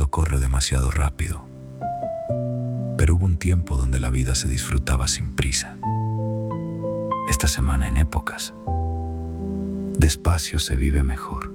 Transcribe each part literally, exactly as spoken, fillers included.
mundo corre demasiado rápido, pero hubo un tiempo donde la vida se disfrutaba sin prisa. Esta semana en Épocas, despacio se vive mejor.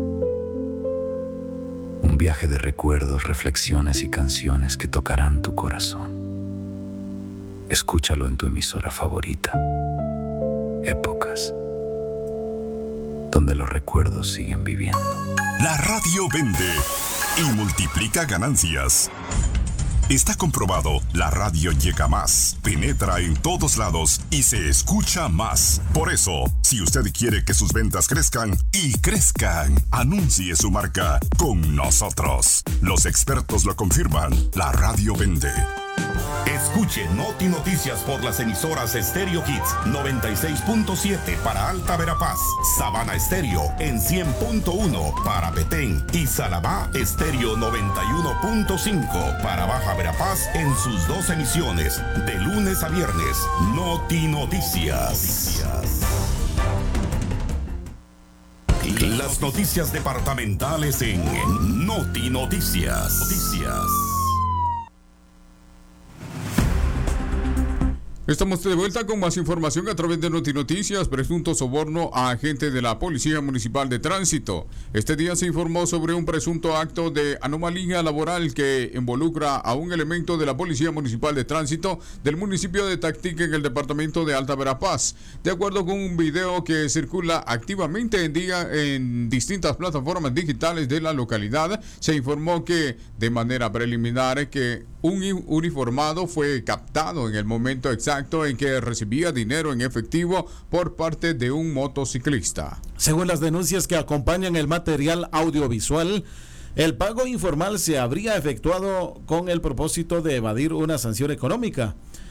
Un viaje de recuerdos, reflexiones y canciones que tocarán tu corazón. Escúchalo en tu emisora favorita. Épocas, donde los recuerdos siguen viviendo. La radio vende y multiplica ganancias. Está comprobado, la radio llega más, penetra en todos lados y se escucha más. Por eso, si usted quiere que sus ventas crezcan y crezcan, anuncie su marca con nosotros. Los expertos lo confirman, la radio vende. Escuche Noti Noticias por las emisoras Stereo Hits noventa y seis punto siete para Alta Verapaz, Sabana Estéreo en cien punto uno para Petén y Salabá Estéreo noventa y uno punto cinco para Baja Verapaz en sus dos emisiones, de lunes a viernes. Noti Noticias. Las noticias departamentales en Noti Noticias. Noticias. Estamos de vuelta con más información a través de Noti Noticias. Presunto soborno a agente de la Policía Municipal de Tránsito. Este día se informó sobre un presunto acto de anomalía laboral que involucra a un elemento de la Policía Municipal de Tránsito del municipio de Tactique en el departamento de Alta Verapaz. De acuerdo con un video que circula activamente en día en distintas plataformas digitales de la localidad, se informó que de manera preliminar que un uniformado fue captado en el momento exacto en que recibía dinero en efectivo por parte de un motociclista. Según las denuncias que acompañan el material audiovisual, el pago informal se habría efectuado con el propósito de evadir una sanción económica.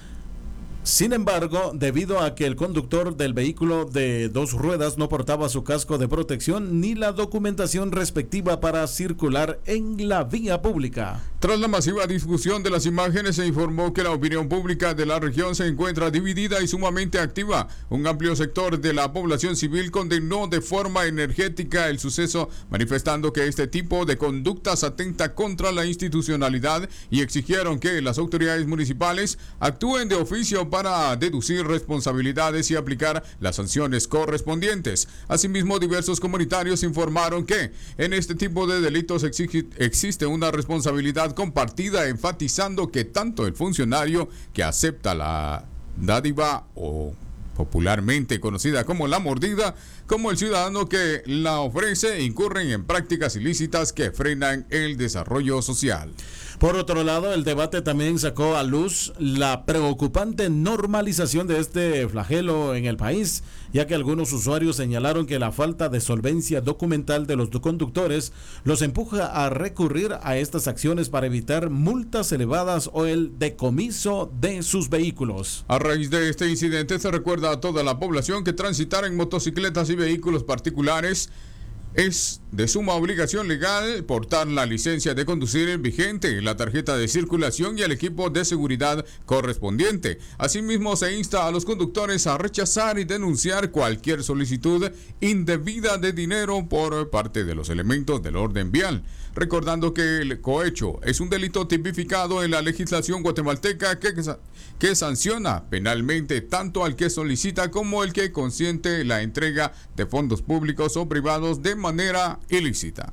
Sin embargo, debido a que el conductor del vehículo de dos ruedas no portaba su casco de protección ni la documentación respectiva para circular en la vía pública. Tras la masiva difusión de las imágenes, se informó que la opinión pública de la región se encuentra dividida y sumamente activa. Un amplio sector de la población civil condenó de forma energética el suceso, manifestando que este tipo de conductas atenta contra la institucionalidad y exigieron que las autoridades municipales actúen de oficio para deducir responsabilidades y aplicar las sanciones correspondientes. Asimismo, diversos comunitarios informaron que en este tipo de delitos exige, existe una responsabilidad compartida, enfatizando que tanto el funcionario que acepta la dádiva o popularmente conocida como la mordida, como el ciudadano que la ofrece, incurren en prácticas ilícitas que frenan el desarrollo social. Por otro lado, el debate también sacó a luz la preocupante normalización de este flagelo en el país, ya que algunos usuarios señalaron que la falta de solvencia documental de los conductores los empuja a recurrir a estas acciones para evitar multas elevadas o el decomiso de sus vehículos. A raíz de este incidente, se recuerda a toda la población que transitar en motocicletas y vehículos particulares es de suma obligación legal portar la licencia de conducir vigente, la tarjeta de circulación y el equipo de seguridad correspondiente. Asimismo, se insta a los conductores a rechazar y denunciar cualquier solicitud indebida de dinero por parte de los elementos del orden vial. Recordando que el cohecho es un delito tipificado en la legislación guatemalteca que, que sanciona penalmente tanto al que solicita como el que consiente la entrega de fondos públicos o privados de manera ilícita.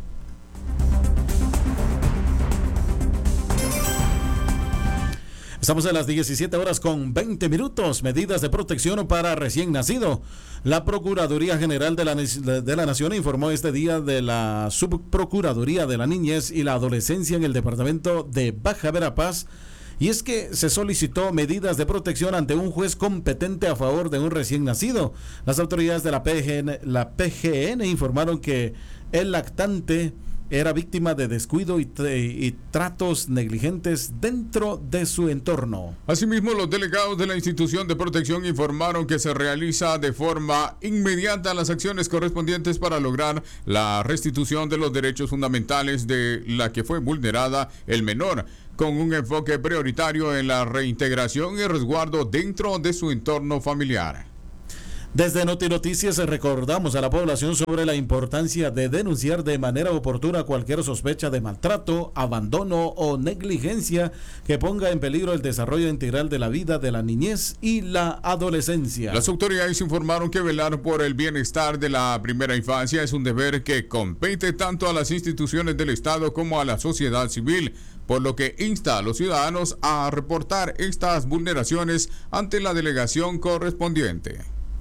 Estamos en las diecisiete horas con veinte minutos. Medidas de protección para recién nacido. La Procuraduría General de la, de la Nación informó este día de la Subprocuraduría de la Niñez y la Adolescencia en el departamento de Baja Verapaz. Y es que se solicitó medidas de protección ante un juez competente a favor de un recién nacido. Las autoridades de la P G N, la P G N informaron que el lactante era víctima de descuido y, y tratos negligentes dentro de su entorno. Asimismo, los delegados de la institución de protección informaron que se realiza de forma inmediata las acciones correspondientes para lograr la restitución de los derechos fundamentales de la que fue vulnerada el menor, con un enfoque prioritario en la reintegración y resguardo dentro de su entorno familiar. Desde Noti Noticias recordamos a la población sobre la importancia de denunciar de manera oportuna cualquier sospecha de maltrato, abandono o negligencia que ponga en peligro el desarrollo integral de la vida de la niñez y la adolescencia. Las autoridades informaron que velar por el bienestar de la primera infancia es un deber que compete tanto a las instituciones del Estado como a la sociedad civil, por lo que insta a los ciudadanos a reportar estas vulneraciones ante la delegación correspondiente.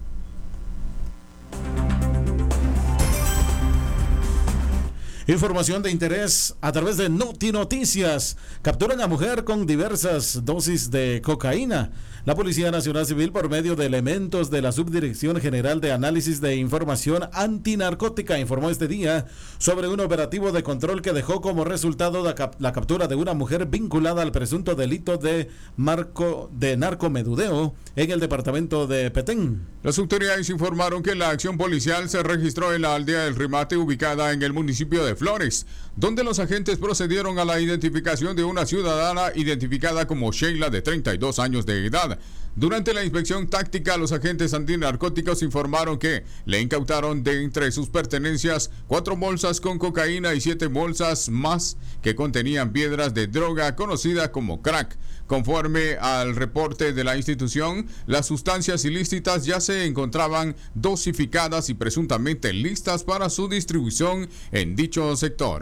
Información de interés a través de Noti Noticias. Capturan a mujer con diversas dosis de cocaína. La Policía Nacional Civil, por medio de elementos de la Subdirección General de Análisis de Información Antinarcótica, informó este día sobre un operativo de control que dejó como resultado la, cap- la captura de una mujer vinculada al presunto delito de, marco, de narcomedudeo en el departamento de Petén. Las autoridades informaron que la acción policial se registró en la aldea del Remate, ubicada en el municipio de Flores, donde los agentes procedieron a la identificación de una ciudadana identificada como Sheila, de treinta y dos años de edad. Durante la inspección táctica, los agentes antinarcóticos informaron que le incautaron de entre sus pertenencias cuatro bolsas con cocaína y siete bolsas más que contenían piedras de droga conocida como crack. Conforme al reporte de la institución, las sustancias ilícitas ya se encontraban dosificadas y presuntamente listas para su distribución en dicho sector.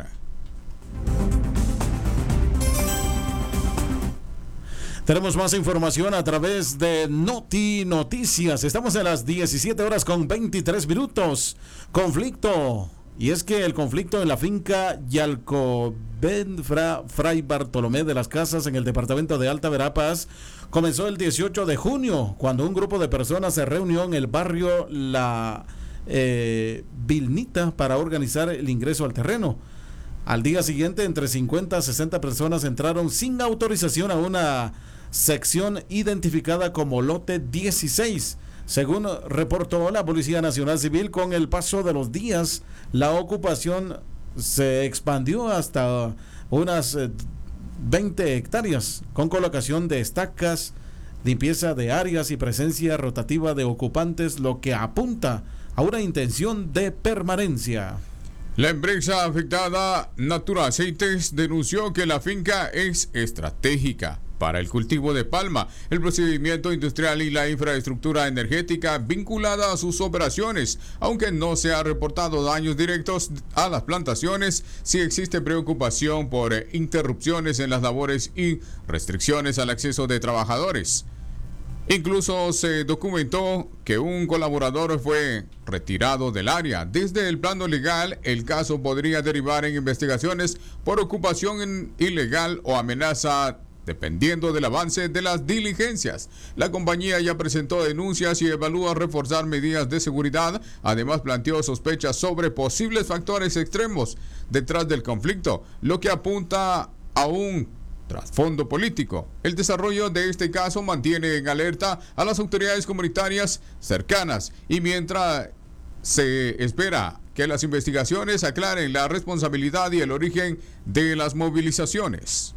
Tenemos más información a través de Noti Noticias. Estamos a las diecisiete horas con veintitrés minutos. Conflicto. Y es que el conflicto en la finca Yalcoben Fra, Fray Bartolomé de las Casas, en el departamento de Alta Verapaz, comenzó el dieciocho de junio, cuando un grupo de personas se reunió en el barrio La eh, Vilnita para organizar el ingreso al terreno. Al día siguiente, entre cincuenta a sesenta personas entraron sin autorización a una sección identificada como lote dieciséis. Según reportó la Policía Nacional Civil, con el paso de los días, la ocupación se expandió hasta unas veinte hectáreas, con colocación de estacas, limpieza de áreas y presencia rotativa de ocupantes, lo que apunta a una intención de permanencia. La empresa afectada, Natura Aceites, denunció que la finca es estratégica para el cultivo de palma, el procedimiento industrial y la infraestructura energética vinculada a sus operaciones. Aunque no se ha reportado daños directos a las plantaciones, sí existe preocupación por interrupciones en las labores y restricciones al acceso de trabajadores. Incluso se documentó que un colaborador fue retirado del área. Desde el plano legal, el caso podría derivar en investigaciones por ocupación ilegal o amenaza, dependiendo del avance de las diligencias. La compañía ya presentó denuncias y evalúa reforzar medidas de seguridad. Además, planteó sospechas sobre posibles factores extremos detrás del conflicto, lo que apunta a un trasfondo político. El desarrollo de este caso mantiene en alerta a las autoridades comunitarias cercanas, y mientras se espera que las investigaciones aclaren la responsabilidad y el origen de las movilizaciones.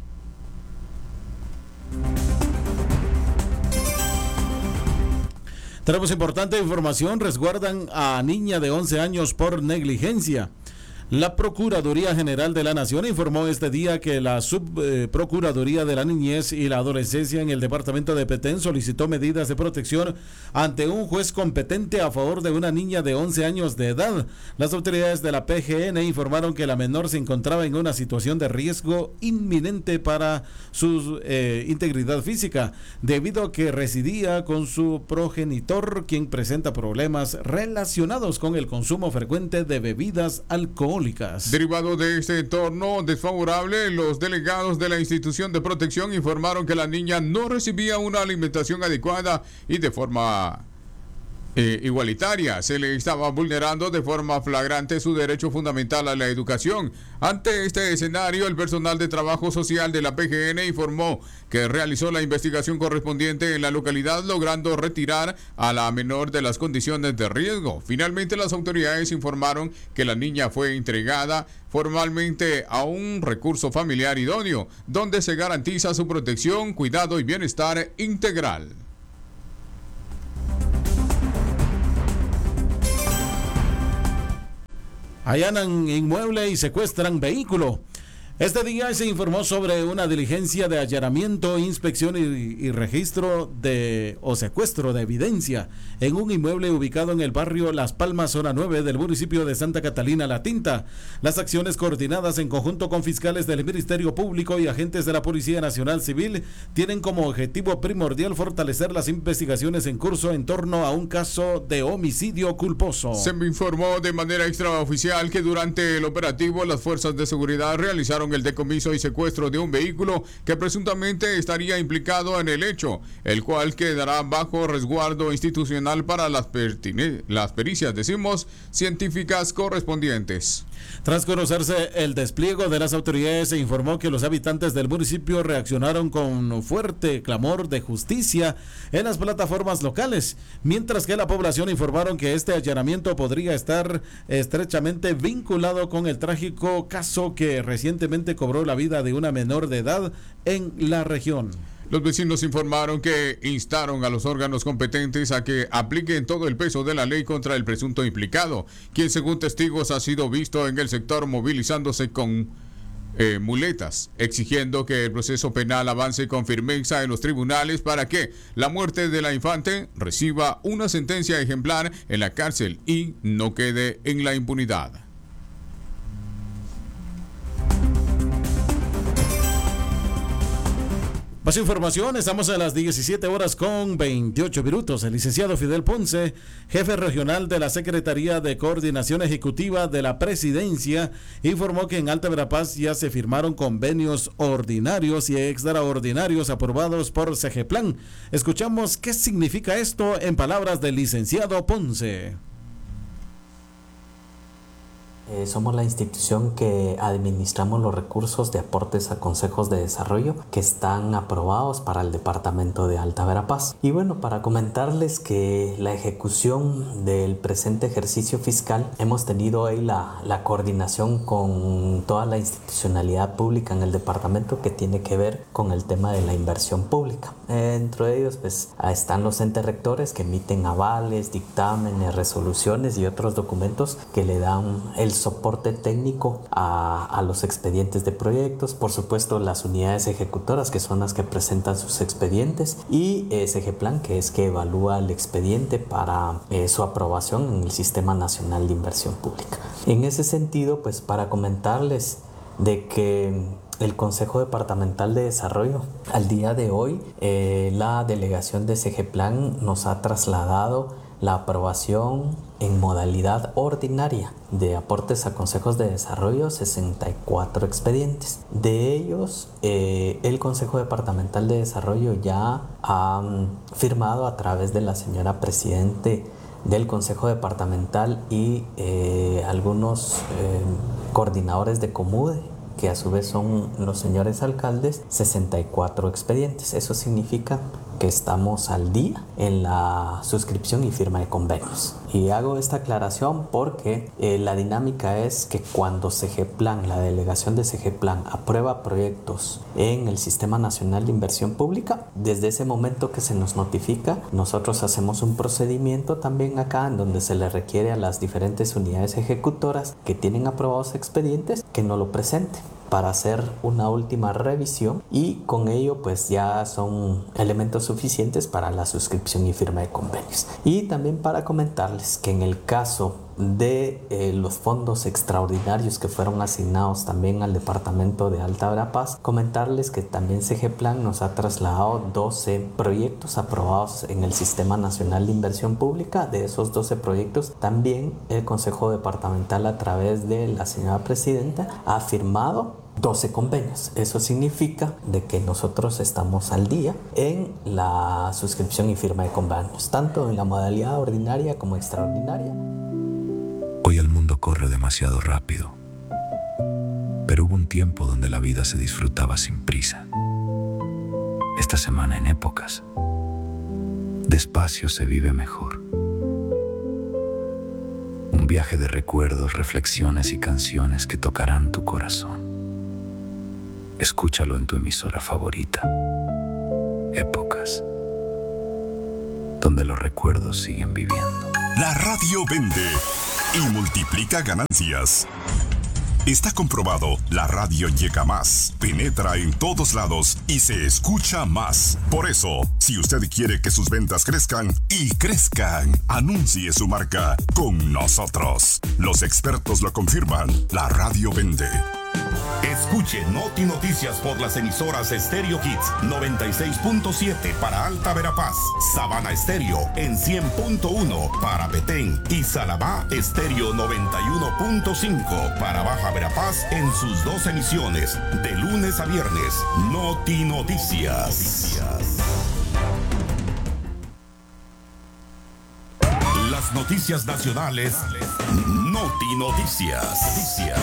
Tenemos importante información. Resguardan a niña de once años por negligencia. La Procuraduría General de la Nación informó este día que la Subprocuraduría eh, de la Niñez y la Adolescencia en el departamento de Petén solicitó medidas de protección ante un juez competente a favor de una niña de once años de edad. Las autoridades de la P G N informaron que la menor se encontraba en una situación de riesgo inminente para su eh, integridad física, debido a que residía con su progenitor, quien presenta problemas relacionados con el consumo frecuente de bebidas alcohólicas. Derivado de este entorno desfavorable, los delegados de la institución de protección informaron que la niña no recibía una alimentación adecuada y de forma eh, igualitaria. Se le estaba vulnerando de forma flagrante su derecho fundamental a la educación. Ante este escenario, el personal de trabajo social de la P G N informó que realizó la investigación correspondiente en la localidad, logrando retirar a la menor de las condiciones de riesgo. Finalmente, las autoridades informaron que la niña fue entregada formalmente a un recurso familiar idóneo, donde se garantiza su protección, cuidado y bienestar integral. Allanan inmueble y secuestran vehículo. Este día se informó sobre una diligencia de allanamiento, inspección y, y registro de o secuestro de evidencia en un inmueble ubicado en el barrio Las Palmas, zona nueve del municipio de Santa Catalina La Tinta. Las acciones coordinadas en conjunto con fiscales del Ministerio Público y agentes de la Policía Nacional Civil tienen como objetivo primordial fortalecer las investigaciones en curso en torno a un caso de homicidio culposo. Se me informó de manera extraoficial que durante el operativo las fuerzas de seguridad realizaron el decomiso y secuestro de un vehículo que presuntamente estaría implicado en el hecho, el cual quedará bajo resguardo institucional para las, pertine- las pericias, decimos, científicas correspondientes. Tras conocerse el despliegue de las autoridades, se informó que los habitantes del municipio reaccionaron con fuerte clamor de justicia en las plataformas locales, mientras que la población informaron que este allanamiento podría estar estrechamente vinculado con el trágico caso que recientemente cobró la vida de una menor de edad en la región. Los vecinos informaron que instaron a los órganos competentes a que apliquen todo el peso de la ley contra el presunto implicado, quien según testigos ha sido visto en el sector movilizándose con eh, muletas, exigiendo que el proceso penal avance con firmeza en los tribunales para que la muerte de la infante reciba una sentencia ejemplar en la cárcel y no quede en la impunidad. Más información, estamos a las diecisiete horas con veintiocho minutos. El licenciado Fidel Ponce, jefe regional de la Secretaría de Coordinación Ejecutiva de la Presidencia, informó que en Alta Verapaz ya se firmaron convenios ordinarios y extraordinarios aprobados por Segeplan. Escuchamos qué significa esto en palabras del licenciado Ponce. Eh, somos la institución que administramos los recursos de aportes a consejos de desarrollo que están aprobados para el departamento de Alta Verapaz. Y bueno, para comentarles que la ejecución del presente ejercicio fiscal hemos tenido ahí la, la coordinación con toda la institucionalidad pública en el departamento que tiene que ver con el tema de la inversión pública. Eh, dentro de ellos pues están los entes rectores que emiten avales, dictámenes, resoluciones y otros documentos que le dan el soporte técnico a, a los expedientes de proyectos, por supuesto las unidades ejecutoras que son las que presentan sus expedientes y eh, Segeplan, que es que evalúa el expediente para eh, su aprobación en el Sistema Nacional de Inversión Pública. En ese sentido, pues para comentarles de que el Consejo Departamental de Desarrollo, al día de hoy, eh, la delegación de Segeplan nos ha trasladado la aprobación en modalidad ordinaria de aportes a consejos de desarrollo, sesenta y cuatro expedientes. De ellos, eh, el Consejo Departamental de Desarrollo ya ha um, firmado a través de la señora Presidente del Consejo Departamental y eh, algunos eh, coordinadores de Comude, que a su vez son los señores alcaldes, sesenta y cuatro expedientes. Eso significa que estamos al día en la suscripción y firma de convenios. Y hago esta aclaración porque eh, la dinámica es que cuando Segeplan, la delegación de Segeplan, aprueba proyectos en el Sistema Nacional de Inversión Pública, desde ese momento que se nos notifica, nosotros hacemos un procedimiento también acá en donde se le requiere a las diferentes unidades ejecutoras que tienen aprobados expedientes que nos lo presenten para hacer una última revisión y con ello pues ya son elementos suficientes para la suscripción y firma de convenios. Y también para comentarles que en el caso de eh, los fondos extraordinarios que fueron asignados también al departamento de Alta Verapaz, comentarles que también Segeplan nos ha trasladado doce proyectos aprobados en el Sistema Nacional de Inversión Pública. De esos doce proyectos también el Consejo Departamental a través de la señora Presidenta ha firmado doce convenios. Eso significa de que nosotros estamos al día en la suscripción y firma de convenios, tanto en la modalidad ordinaria como extraordinaria. Hoy el mundo corre demasiado rápido, pero hubo un tiempo donde la vida se disfrutaba sin prisa. Esta semana en Épocas, despacio se vive mejor. Un viaje de recuerdos, reflexiones y canciones que tocarán tu corazón. Escúchalo en tu emisora favorita. Épocas, donde los recuerdos siguen viviendo. La radio vende. y multiplica ganancias. Está comprobado, la radio llega más, penetra en todos lados y se escucha más. Por eso, si usted quiere que sus ventas crezcan y crezcan, anuncie su marca con nosotros. Los expertos lo confirman, la radio vende. Escuche Noti Noticias por las emisoras Stereo Hits noventa y seis punto siete para Alta Verapaz, Sabana Estéreo en cien punto uno para Petén y Salabá Estéreo noventa y uno punto cinco para Baja Verapaz en sus dos emisiones, de lunes a viernes. Noti Noticias. Las noticias nacionales. Noti Noticias. Noticias.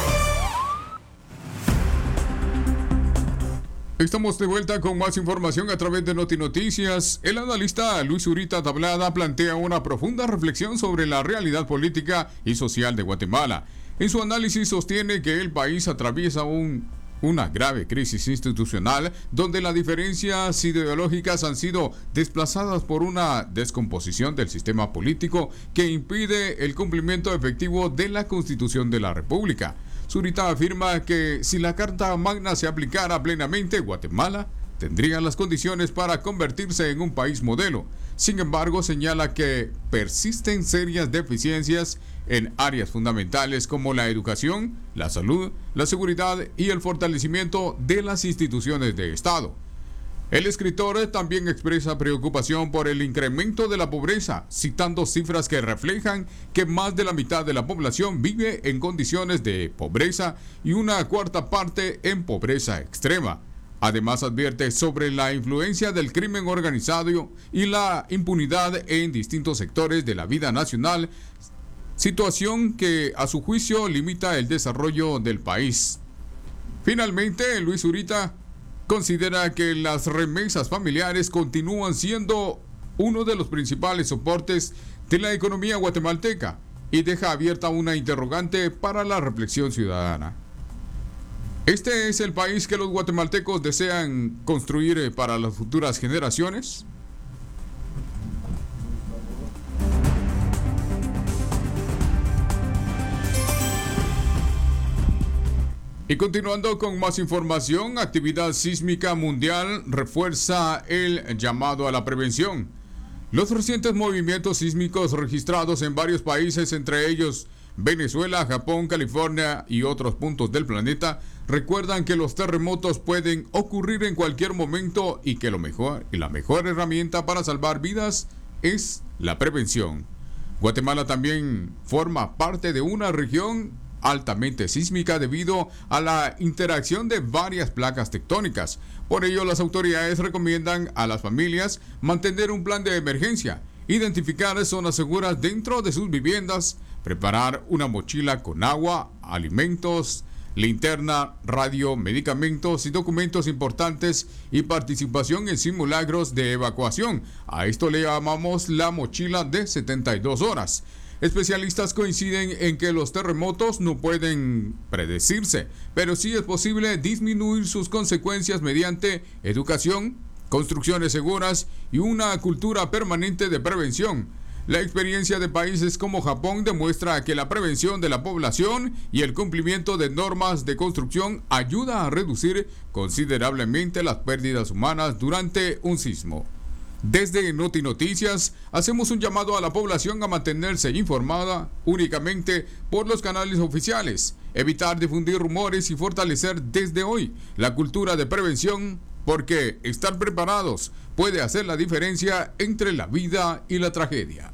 Estamos de vuelta con más información a través de Noti Noticias. El analista Luis Zurita Tablada plantea una profunda reflexión sobre la realidad política y social de Guatemala. En su análisis sostiene que el país atraviesa un, una grave crisis institucional donde las diferencias ideológicas han sido desplazadas por una descomposición del sistema político que impide el cumplimiento efectivo de la Constitución de la República. Zurita afirma que si la Carta Magna se aplicara plenamente, Guatemala tendría las condiciones para convertirse en un país modelo. Sin embargo, señala que persisten serias deficiencias en áreas fundamentales como la educación, la salud, la seguridad y el fortalecimiento de las instituciones de Estado. El escritor también expresa preocupación por el incremento de la pobreza, citando cifras que reflejan que más de la mitad de la población vive en condiciones de pobreza y una cuarta parte en pobreza extrema. Además, advierte sobre la influencia del crimen organizado y la impunidad en distintos sectores de la vida nacional, situación que a su juicio limita el desarrollo del país. Finalmente, Luis Zurita considera que las remesas familiares continúan siendo uno de los principales soportes de la economía guatemalteca y deja abierta una interrogante para la reflexión ciudadana. ¿Este es el país que los guatemaltecos desean construir para las futuras generaciones? Y continuando con más información, actividad sísmica mundial refuerza el llamado a la prevención. Los recientes movimientos sísmicos registrados en varios países, entre ellos Venezuela, Japón, California y otros puntos del planeta, recuerdan que los terremotos pueden ocurrir en cualquier momento y que lo mejor y la mejor herramienta para salvar vidas es la prevención. Guatemala también forma parte de una región altamente sísmica debido a la interacción de varias placas tectónicas. Por ello, las autoridades recomiendan a las familias mantener un plan de emergencia, identificar zonas seguras dentro de sus viviendas, preparar una mochila con agua, alimentos, linterna, radio, medicamentos y documentos importantes y participación en simulacros de evacuación. A esto le llamamos la mochila de setenta y dos horas. Especialistas coinciden en que los terremotos no pueden predecirse, pero sí es posible disminuir sus consecuencias mediante educación, construcciones seguras y una cultura permanente de prevención. La experiencia de países como Japón demuestra que la prevención de la población y el cumplimiento de normas de construcción ayuda a reducir considerablemente las pérdidas humanas durante un sismo. Desde Noti Noticias hacemos un llamado a la población a mantenerse informada únicamente por los canales oficiales, evitar difundir rumores y fortalecer desde hoy la cultura de prevención, porque estar preparados puede hacer la diferencia entre la vida y la tragedia.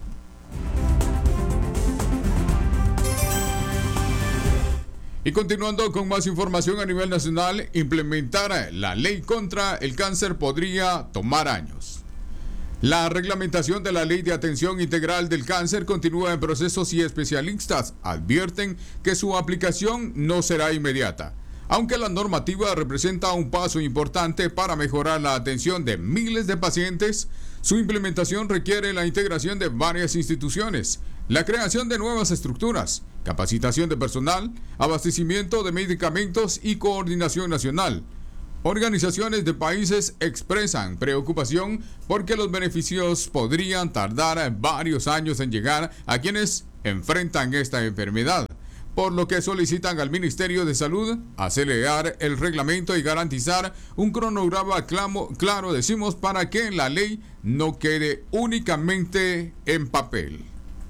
Y continuando con más información a nivel nacional, implementar la ley contra el cáncer podría tomar años. La reglamentación de la Ley de Atención Integral del Cáncer continúa en procesos y especialistas advierten que su aplicación no será inmediata. Aunque la normativa representa un paso importante para mejorar la atención de miles de pacientes, su implementación requiere la integración de varias instituciones, la creación de nuevas estructuras, capacitación de personal, abastecimiento de medicamentos y coordinación nacional. Organizaciones de países expresan preocupación porque los beneficios podrían tardar varios años en llegar a quienes enfrentan esta enfermedad, por lo que solicitan al Ministerio de Salud acelerar el reglamento y garantizar un cronograma clamo, claro, decimos, para que la ley no quede únicamente en papel.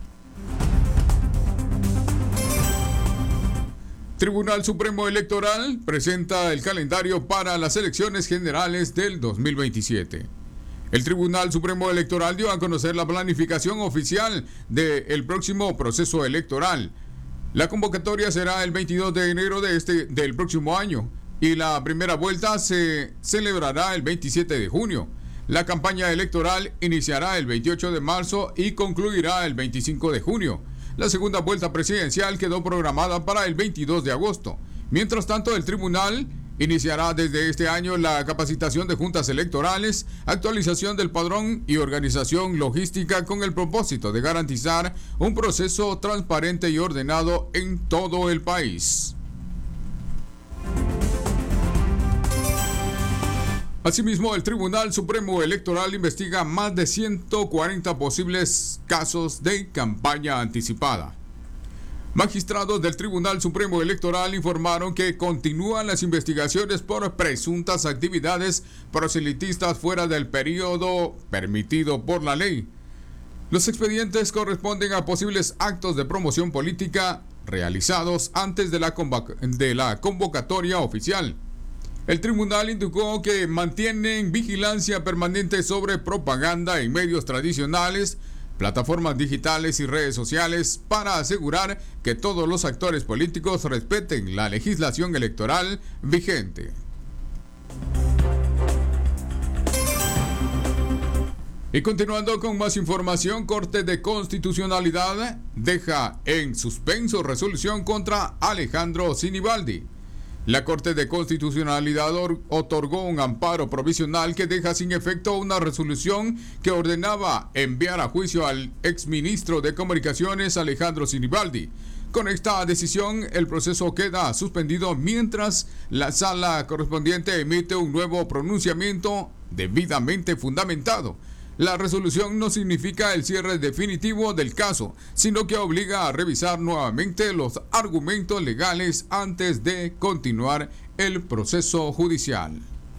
Tribunal Supremo Electoral presenta el calendario para las elecciones generales del dos mil veintisiete. El Tribunal Supremo Electoral dio a conocer la planificación oficial del próximo proceso electoral. La convocatoria será el veintidós de enero de este, del próximo año y la primera vuelta se celebrará el veintisiete de junio. La campaña electoral iniciará el veintiocho de marzo y concluirá el veinticinco de junio. La segunda vuelta presidencial quedó programada para el veintidós de agosto. Mientras tanto, el tribunal iniciará desde este año la capacitación de juntas electorales, actualización del padrón y organización logística con el propósito de garantizar un proceso transparente y ordenado en todo el país. Asimismo, el Tribunal Supremo Electoral investiga más de ciento cuarenta posibles casos de campaña anticipada. Magistrados del Tribunal Supremo Electoral informaron que continúan las investigaciones por presuntas actividades proselitistas fuera del periodo permitido por la ley. Los expedientes corresponden a posibles actos de promoción política realizados antes de la, convoc- de la convocatoria oficial. El tribunal indicó que mantienen vigilancia permanente sobre propaganda en medios tradicionales, plataformas digitales y redes sociales para asegurar que todos los actores políticos respeten la legislación electoral vigente. Y continuando con más información, Corte de Constitucionalidad deja en suspenso resolución contra Alejandro Sinibaldi. La Corte de Constitucionalidad otorgó un amparo provisional que deja sin efecto una resolución que ordenaba enviar a juicio al exministro de Comunicaciones Alejandro Sinibaldi. Con esta decisión, el proceso queda suspendido mientras la sala correspondiente emite un nuevo pronunciamiento debidamente fundamentado. La resolución no significa el cierre definitivo del caso, sino que obliga a revisar nuevamente los argumentos legales antes de continuar el proceso judicial.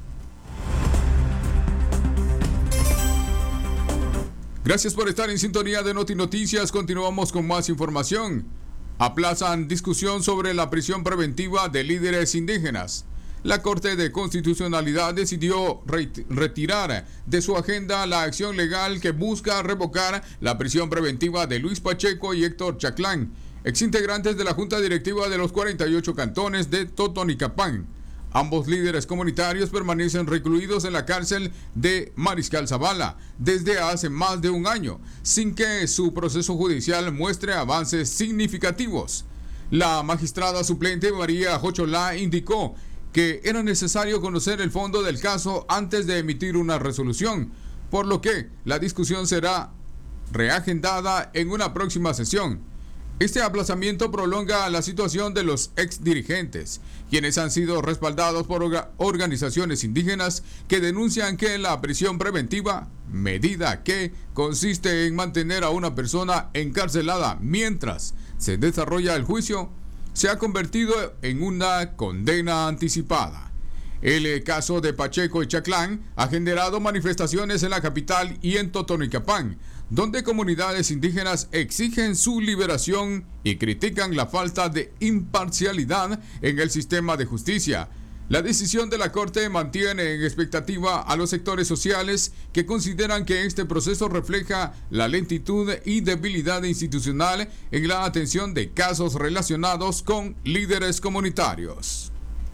Gracias por estar en sintonía de Noti Noticias. Continuamos con más información. Aplazan discusión sobre la prisión preventiva de líderes indígenas. La Corte de Constitucionalidad decidió retirar de su agenda la acción legal que busca revocar la prisión preventiva de Luis Pacheco y Héctor Chaclán, exintegrantes de la Junta Directiva de los cuarenta y ocho cantones de Totonicapán. Ambos líderes comunitarios permanecen recluidos en la cárcel de Mariscal Zavala desde hace más de un año, sin que su proceso judicial muestre avances significativos. La magistrada suplente María Jocholá indicó que era necesario conocer el fondo del caso antes de emitir una resolución, por lo que la discusión será reagendada en una próxima sesión. Este aplazamiento prolonga la situación de los exdirigentes, quienes han sido respaldados por organizaciones indígenas que denuncian que la prisión preventiva, medida que consiste en mantener a una persona encarcelada mientras se desarrolla el juicio, se ha convertido en una condena anticipada. El caso de Pacheco y Chaclán ha generado manifestaciones en la capital y en Totonicapán, donde comunidades indígenas exigen su liberación y critican la falta de imparcialidad en el sistema de justicia. La decisión de la Corte mantiene en expectativa a los sectores sociales que consideran que este proceso refleja la lentitud y debilidad institucional en la atención de casos relacionados con líderes comunitarios.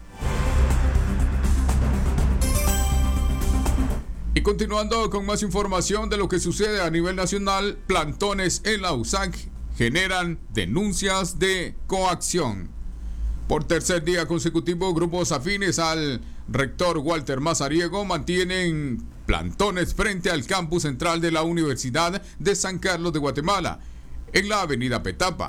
Y continuando con más información de lo que sucede a nivel nacional, plantones en la U S A C generan denuncias de coacción. Por tercer día consecutivo, grupos afines al rector Walter Mazariego mantienen plantones frente al campus central de la Universidad de San Carlos de Guatemala, en la avenida Petapa.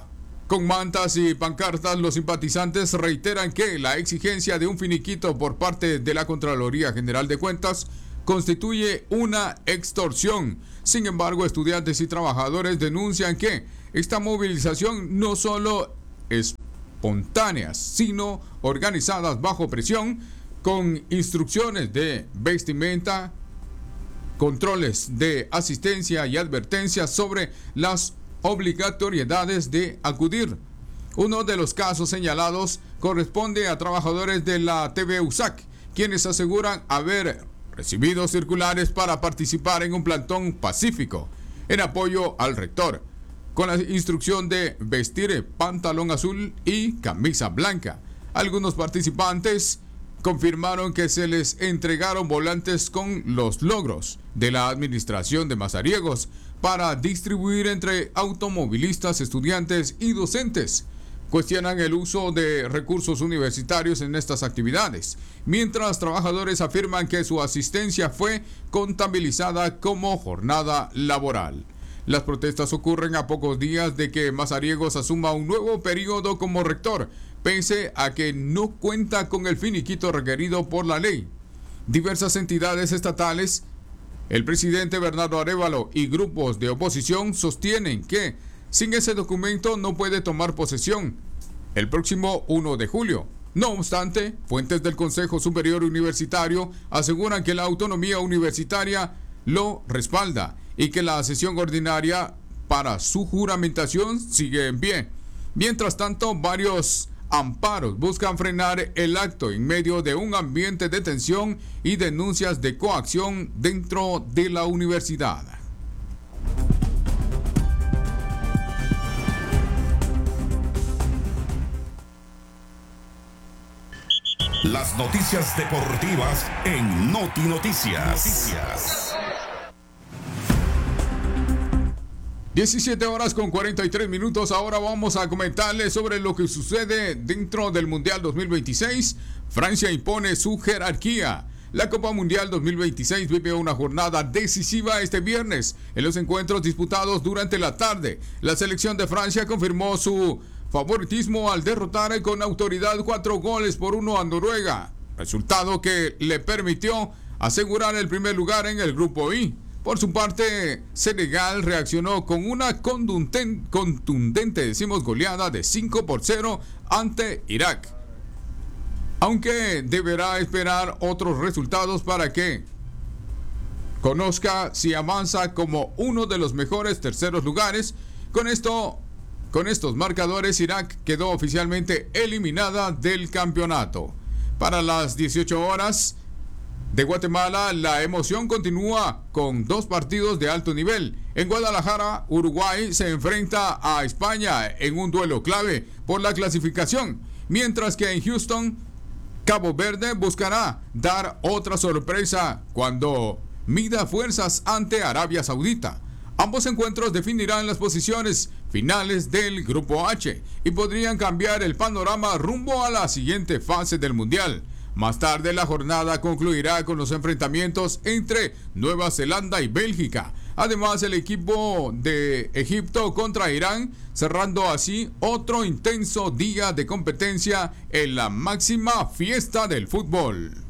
Con mantas y pancartas, los simpatizantes reiteran que la exigencia de un finiquito por parte de la Contraloría General de Cuentas constituye una extorsión. Sin embargo, estudiantes y trabajadores denuncian que esta movilización no solo es espontáneas, sino organizadas bajo presión, con instrucciones de vestimenta, controles de asistencia y advertencias sobre las obligatoriedades de acudir. Uno de los casos señalados corresponde a trabajadores de la T V U S A C, quienes aseguran haber recibido circulares para participar en un plantón pacífico en apoyo al rector, con la instrucción de vestir pantalón azul y camisa blanca. Algunos participantes confirmaron que se les entregaron volantes con los logros de la administración de Mazariegos para distribuir entre automovilistas, estudiantes y docentes. Cuestionan el uso de recursos universitarios en estas actividades, mientras trabajadores afirman que su asistencia fue contabilizada como jornada laboral. Las protestas ocurren a pocos días de que Mazariegos asuma un nuevo periodo como rector, pese a que no cuenta con el finiquito requerido por la ley. Diversas entidades estatales, el presidente Bernardo Arévalo y grupos de oposición sostienen que sin ese documento no puede tomar posesión el próximo primero de julio. No obstante, fuentes del Consejo Superior Universitario aseguran que la autonomía universitaria lo respalda y que la sesión ordinaria para su juramentación sigue en pie. Mientras tanto, varios amparos buscan frenar el acto en medio de un ambiente de tensión y denuncias de coacción dentro de la universidad. Las noticias deportivas en Noti Noticias. Noticias. diecisiete horas con cuarenta y tres minutos. Ahora vamos a comentarles sobre lo que sucede dentro del Mundial dos mil veintiséis. Francia impone su jerarquía. La Copa Mundial dos mil veintiséis vive una jornada decisiva este viernes. En los encuentros disputados durante la tarde, la selección de Francia confirmó su favoritismo al derrotar con autoridad cuatro goles por uno a Noruega, resultado que le permitió asegurar el primer lugar en el grupo I. Por su parte, Senegal reaccionó con una contundente, contundente decimos, goleada de cinco por cero ante Irak, aunque deberá esperar otros resultados para que conozca si avanza como uno de los mejores terceros lugares. Con esto, con estos marcadores, Irak quedó oficialmente eliminada del campeonato. Para las dieciocho horas de Guatemala, la emoción continúa con dos partidos de alto nivel. En Guadalajara, Uruguay se enfrenta a España en un duelo clave por la clasificación, mientras que en Houston, Cabo Verde buscará dar otra sorpresa cuando mida fuerzas ante Arabia Saudita. Ambos encuentros definirán las posiciones finales del Grupo H y podrían cambiar el panorama rumbo a la siguiente fase del Mundial. Más tarde la jornada concluirá con los enfrentamientos entre Nueva Zelanda y Bélgica. Además, el equipo de Egipto contra Irán, cerrando así otro intenso día de competencia en la máxima fiesta del fútbol.